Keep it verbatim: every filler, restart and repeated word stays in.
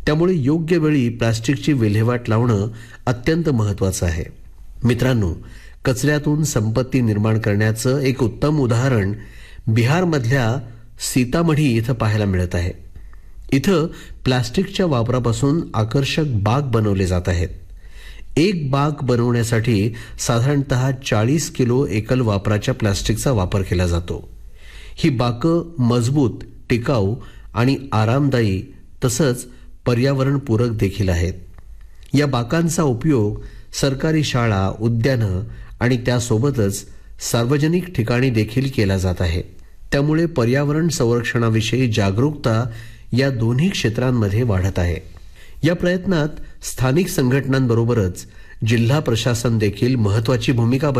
त्यामुळे योग्य वेळी प्लास्टिकची विल्हेवाट लावणं अत्यंत महत्त्वाचं आहे. मित्रांनो, कचऱ्यातून संपत्ती निर्माण करण्याचं एक उत्तम उदाहरण बिहारमधल्या सीतामढी इथं पाहायला मिळत आहे. इथं प्लास्टिकच्या वापरापासून आकर्षक बाग बनवले जात आहेत. एक बाग बनवण्यासाठी साधारणतः चाळीस किलो एकल वापराच्या प्लास्टिकचा वापर केला जातो. ही बाकं मजबूत, टिकाऊ आणि आरामदायी तसंच पर्यावरणपूरक देखील आहेत. या बाकांचा उपयोग सरकारी शाळा, उद्यानं आणि त्यासोबतच सार्वजनिक ठिकाणी देखील केला जात आहे. त्यामुळे पर्यावरण संरक्षणाविषयी जागरूकता या दोन्ही क्षेत्रांमध्ये वाढत आहे. या प्रयत्नात स्थानिक संघटनांबरोबरच जिल्हा प्रशासन देखील महत्त्वाची भूमिका